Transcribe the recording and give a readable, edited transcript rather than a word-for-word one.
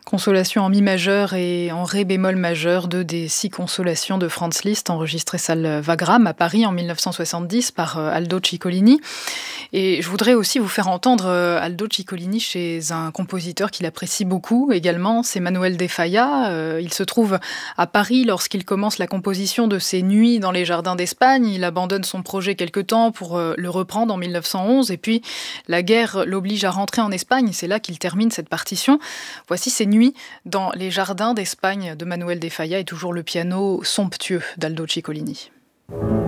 Consolation en mi majeur et en ré bémol majeur, deux des 6 consolations de Franz Liszt, enregistrées salle Wagram à Paris en 1970 par Aldo Ciccolini. Et je voudrais aussi vous faire entendre Aldo Ciccolini chez un compositeur qu'il apprécie beaucoup également, c'est Manuel de Falla. Il se trouve à Paris lorsqu'il commence la composition de ses Nuits dans les jardins d'Espagne. Il abandonne son projet quelque temps pour le reprendre en 1911 et puis la guerre l'oblige à rentrer en Espagne. C'est là qu'il termine cette partition. Voici ces Nuits dans les jardins d'Espagne de Manuel de Falla et toujours le piano somptueux d'Aldo Ciccolini.